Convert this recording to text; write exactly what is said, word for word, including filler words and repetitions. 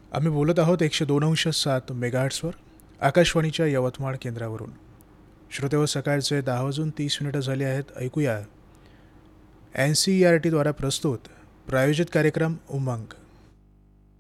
आम्ही बोलत आहोत एकशे दोन अंश सात मेगाहर्ट्सवर आकाशवाणीच्या यवतमाळ केंद्रावरून. श्रोतेहो, सकाळचे दहा वाजून तीस मिनिटं झाली आहेत. ऐकूया एन सी ई आर टीद्वारा प्रस्तुत प्रायोजित कार्यक्रम उमंग.